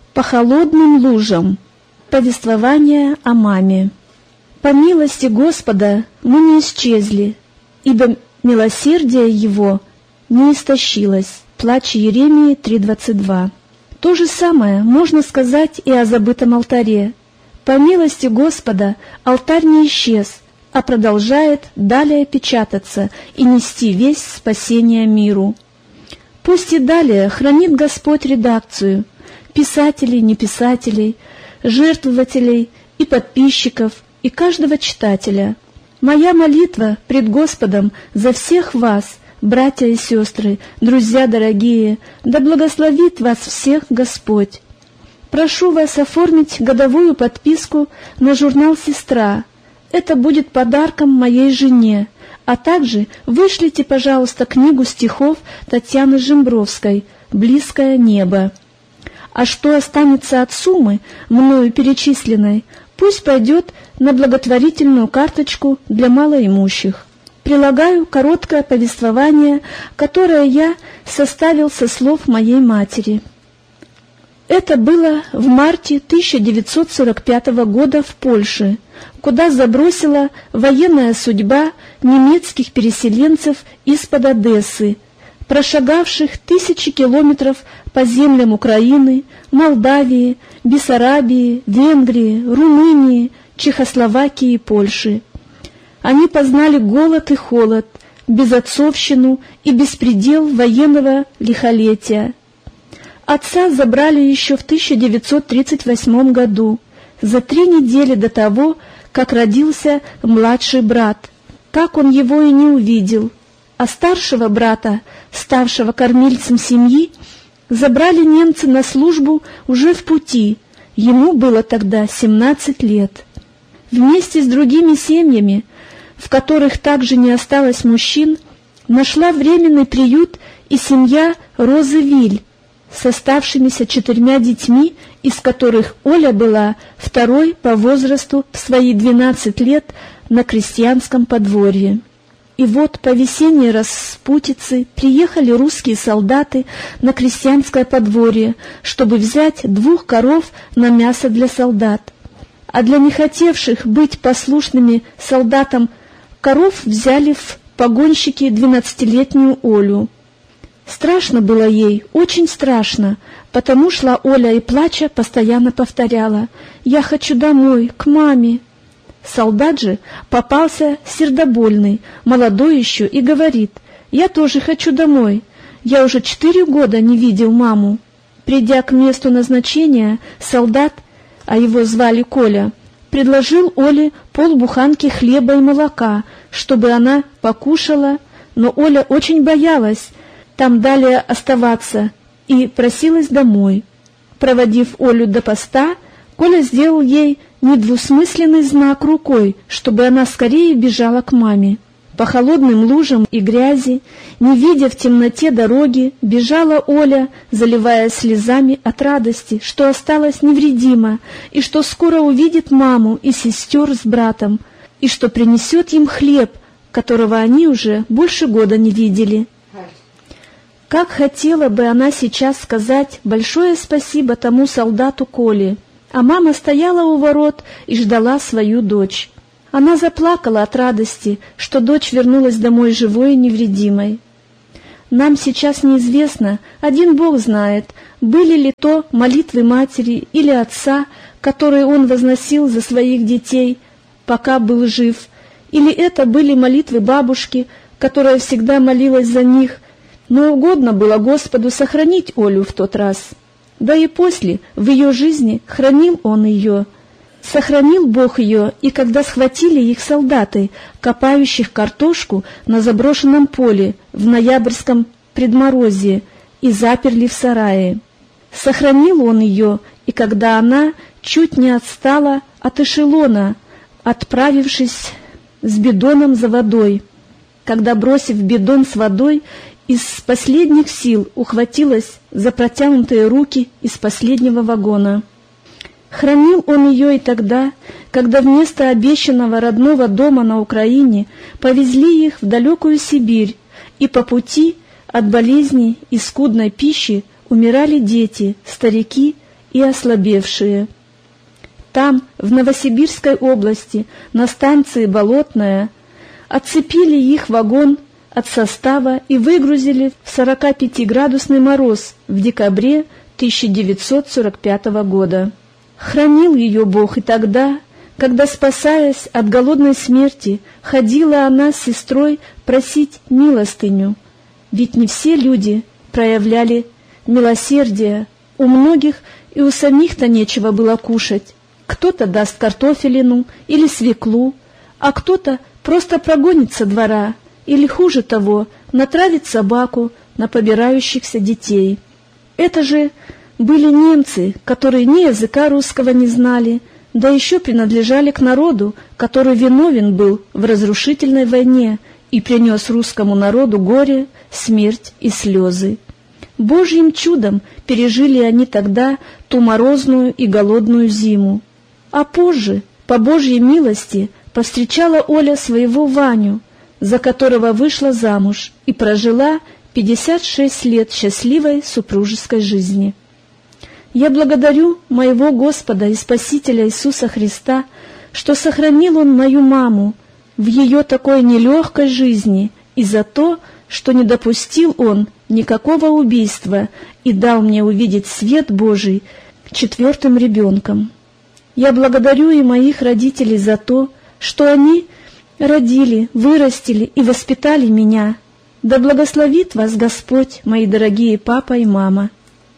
По холодным лужам. Повествование о маме. По милости Господа мы не исчезли, ибо милосердие Его не истощилось. Плач Иеремии 3:22. То же самое можно сказать и о забытом алтаре. По милости Господа алтарь не исчез, а продолжает далее печататься и нести весть спасения миру. Пусть и далее хранит Господь редакцию, писателей, неписателей, жертвователей и подписчиков, и каждого читателя. Моя молитва пред Господом за всех вас, братья и сестры, друзья дорогие, да благословит вас всех Господь. Прошу вас оформить годовую подписку на журнал «Сестра». Это будет подарком моей жене, а также вышлите, пожалуйста, книгу стихов Татьяны Жембровской «Близкое небо». А что останется от суммы, мною перечисленной, пусть пойдет на благотворительную карточку для малоимущих. Прилагаю короткое повествование, которое я составил со слов моей матери. Это было в марте 1945 года в Польше, куда забросила военная судьба немецких переселенцев из-под Одессы, прошагавших тысячи километров по землям Украины, Молдавии, Бессарабии, Венгрии, Румынии, Чехословакии и Польши. Они познали голод и холод, безотцовщину и беспредел военного лихолетия. Отца забрали еще в 1938 году, за 3 недели до того, как родился младший брат. Так он его и не увидел. А старшего брата, ставшего кормильцем семьи, забрали немцы на службу уже в пути. Ему было тогда 17 лет. Вместе с другими семьями, в которых также не осталось мужчин, нашла временный приют и семья Розы Виль с оставшимися 4 детьми, из которых Оля была второй по возрасту в свои 12 лет на крестьянском подворье. И вот по весенней распутице приехали русские солдаты на крестьянское подворье, чтобы взять 2 коров на мясо для солдат. А для не хотевших быть послушными солдатам коров взяли в погонщики 12-летнюю Олю. Страшно было ей, очень страшно, потому шла Оля и, плача, постоянно повторяла: «Я хочу домой, к маме». Солдат же попался сердобольный, молодой еще, и говорит: «Я тоже хочу домой, я уже 4 года не видел маму». Придя к месту назначения, солдат, а его звали Коля, предложил Оле полбуханки хлеба и молока, чтобы она покушала, но Оля очень боялась там далее оставаться и просилась домой. Проводив Олю до поста, Коля сделал ей недвусмысленный знак рукой, чтобы она скорее бежала к маме. По холодным лужам и грязи, не видя в темноте дороги, бежала Оля, заливаясь слезами от радости, что осталась невредима, и что скоро увидит маму и сестер с братом, и что принесет им хлеб, которого они уже больше года не видели. Как хотела бы она сейчас сказать большое спасибо тому солдату Коле, а мама стояла у ворот и ждала свою дочь. Она заплакала от радости, что дочь вернулась домой живой и невредимой. Нам сейчас неизвестно, один Бог знает, были ли то молитвы матери или отца, которые он возносил за своих детей, пока был жив, или это были молитвы бабушки, которая всегда молилась за них, но угодно было Господу сохранить Олю в тот раз. Да и после, в ее жизни, хранил Он ее. Сохранил Бог ее, и когда схватили их солдаты, копающих картошку на заброшенном поле в ноябрьском предморозье, и заперли в сарае. Сохранил Он ее, и когда она чуть не отстала от эшелона, отправившись с бидоном за водой. Когда, бросив бидон с водой, из последних сил ухватилась за протянутые руки из последнего вагона. Хранил Он ее и тогда, когда вместо обещанного родного дома на Украине повезли их в далекую Сибирь, и по пути от болезней и скудной пищи умирали дети, старики и ослабевшие. Там, в Новосибирской области, на станции Болотная, отцепили их вагон от состава и выгрузили в 45-градусный мороз в декабре 1945 года. Хранил ее Бог и тогда, когда, спасаясь от голодной смерти, ходила она с сестрой просить милостыню. Ведь не все люди проявляли милосердие, у многих и у самих-то нечего было кушать. Кто-то даст картофелину или свеклу, а кто-то просто прогонит со двора или, хуже того, натравит собаку на побирающихся детей. Это же были немцы, которые ни языка русского не знали, да еще принадлежали к народу, который виновен был в разрушительной войне и принес русскому народу горе, смерть и слезы. Божьим чудом пережили они тогда ту морозную и голодную зиму. А позже, по Божьей милости, повстречала Оля своего Ваню, за которого вышла замуж и прожила 56 лет счастливой супружеской жизни. Я благодарю моего Господа и Спасителя Иисуса Христа, что сохранил Он мою маму в ее такой нелегкой жизни и за то, что не допустил Он никакого убийства и дал мне увидеть свет Божий 4-м ребенком. Я благодарю и моих родителей за то, что они родили, вырастили и воспитали меня. Да благословит вас Господь, мои дорогие папа и мама.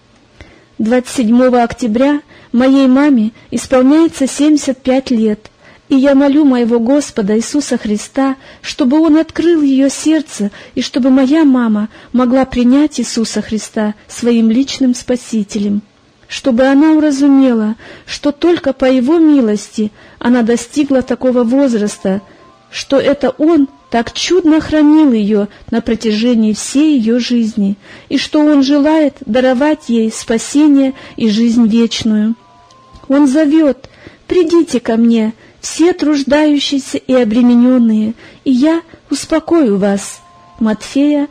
27 октября моей маме исполняется 75 лет, и я молю моего Господа Иисуса Христа, чтобы Он открыл ее сердце, и чтобы моя мама могла принять Иисуса Христа своим личным Спасителем, чтобы она уразумела, что только по Его милости она достигла такого возраста, что это Он так чудно хранил ее на протяжении всей ее жизни, и что Он желает даровать ей спасение и жизнь вечную. Он зовет: «Придите ко мне, все труждающиеся и обремененные, и я успокою вас». Матфея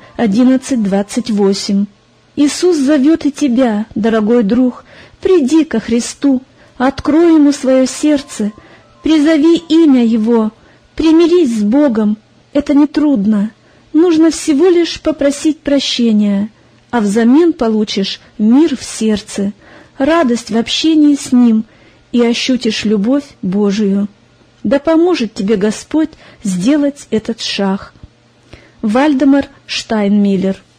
11:28. Иисус зовет и тебя, дорогой друг, приди ко Христу, открой Ему свое сердце, призови имя Его, примирись с Богом. Это нетрудно, нужно всего лишь попросить прощения, а взамен получишь мир в сердце, радость в общении с Ним и ощутишь любовь Божию. Да поможет тебе Господь сделать этот шаг. Вальдемар Штайнмиллер.